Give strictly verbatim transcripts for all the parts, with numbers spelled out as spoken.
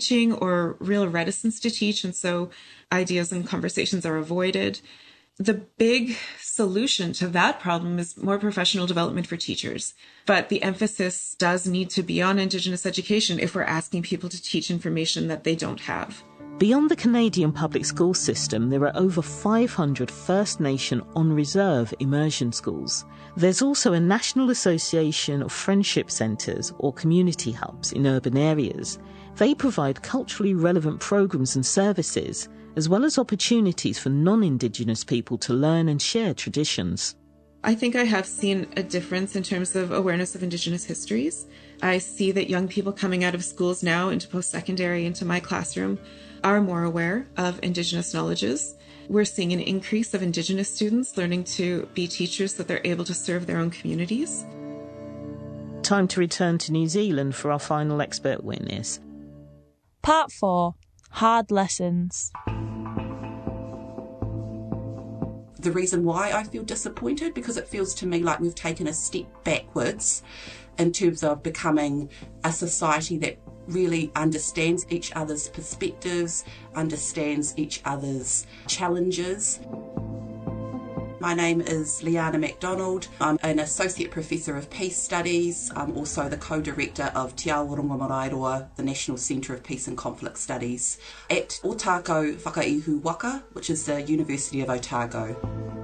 teaching or real reticence to teach, and so ideas and conversations are avoided. The big solution to that problem is more professional development for teachers. But the emphasis does need to be on Indigenous education if we're asking people to teach information that they don't have. Beyond the Canadian public school system, there are over five hundred First Nation on-reserve immersion schools. There's also a National Association of Friendship Centres, or community hubs, in urban areas. They provide culturally relevant programmes and services, as well as opportunities for non-Indigenous people to learn and share traditions. I think I have seen a difference in terms of awareness of Indigenous histories. I see that young people coming out of schools now into post-secondary, into my classroom, are more aware of Indigenous knowledges. We're seeing an increase of Indigenous students learning to be teachers so that they're able to serve their own communities. Time to return to New Zealand for our final expert witness. Part four. Hard lessons. The reason why I feel disappointed, because it feels to me like we've taken a step backwards in terms of becoming a society that really understands each other's perspectives, understands each other's challenges. My name is Liana MacDonald. I'm an Associate Professor of Peace Studies. I'm also the Co-Director of Te Ao Rongomarairoa, the National Centre of Peace and Conflict Studies, at Otago Whakaihu Waka, which is the University of Otago.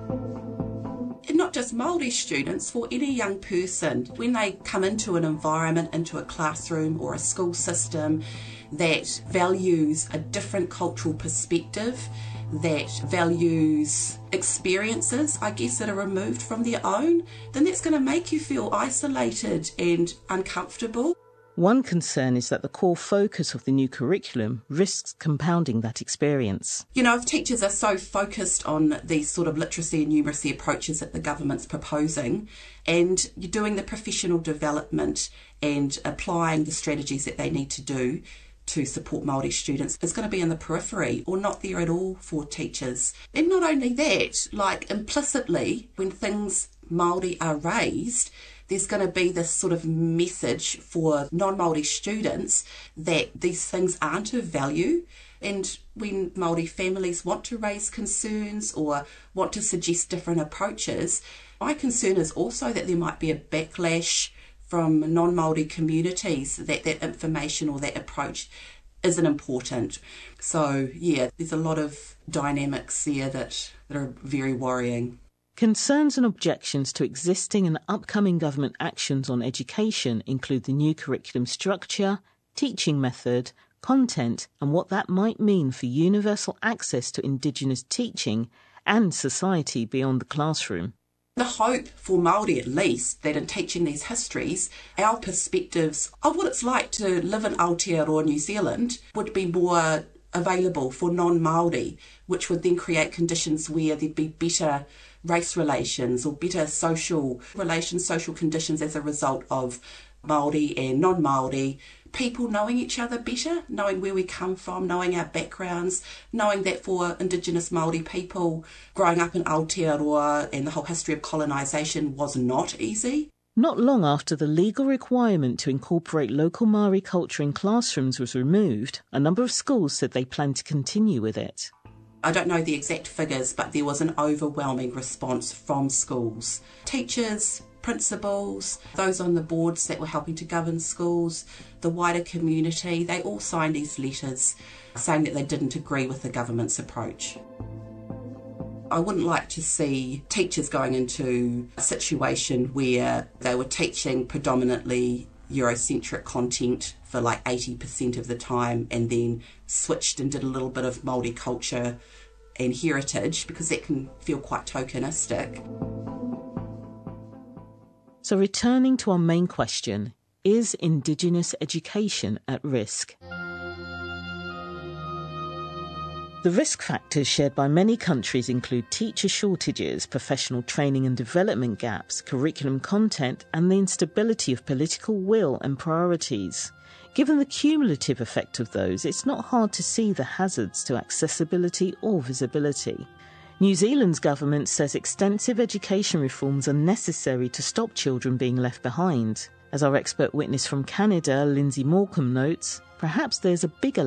And not just Māori students, for any young person, when they come into an environment, into a classroom or a school system that values a different cultural perspective, that values experiences, I guess, that are removed from their own, then that's going to make you feel isolated and uncomfortable. One concern is that the core focus of the new curriculum risks compounding that experience. You know, if teachers are so focused on these sort of literacy and numeracy approaches that the government's proposing, and you're doing the professional development and applying the strategies that they need to do to support Māori students, is going to be in the periphery or not there at all for teachers. And not only that, like implicitly, when things Māori are raised, there's going to be this sort of message for non-Māori students that these things aren't of value. And when Māori families want to raise concerns or want to suggest different approaches, my concern is also that there might be a backlash from non-Māori communities that that information or that approach isn't important. So, yeah, there's a lot of dynamics there that, that are very worrying. Concerns and objections to existing and upcoming government actions on education include the new curriculum structure, teaching method, content, and what that might mean for universal access to Indigenous teaching and society beyond the classroom. The hope for Māori, at least, that in teaching these histories, our perspectives of what it's like to live in Aotearoa, New Zealand, would be more available for non-Māori, which would then create conditions where there'd be better race relations or better social relations, social conditions as a result of Māori and non-Māori people knowing each other better, knowing where we come from, knowing our backgrounds, knowing that for Indigenous Māori people, growing up in Aotearoa and the whole history of colonisation was not easy. Not long after the legal requirement to incorporate local Māori culture in classrooms was removed, a number of schools said they plan to continue with it. I don't know the exact figures, but there was an overwhelming response from schools. Teachers, principals, those on the boards that were helping to govern schools, the wider community, they all signed these letters saying that they didn't agree with the government's approach. I wouldn't like to see teachers going into a situation where they were teaching predominantly Eurocentric content for like eighty percent of the time and then switched and did a little bit of Māori culture and heritage, because that can feel quite tokenistic. So returning to our main question, is Indigenous education at risk? The risk factors shared by many countries include teacher shortages, professional training and development gaps, curriculum content, and the instability of political will and priorities. Given the cumulative effect of those, it's not hard to see the hazards to accessibility or visibility. New Zealand's government says extensive education reforms are necessary to stop children being left behind. As our expert witness from Canada, Lindsay Morecambe, notes, perhaps there's a bigger